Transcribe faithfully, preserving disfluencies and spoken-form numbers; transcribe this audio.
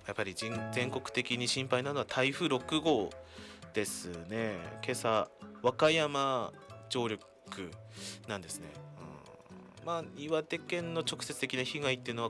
やっぱり人全国的に心配なのは台風ろく号ですね。今朝和歌山上陸なんですね。うん、まあ岩手県の直接的な被害っていうのは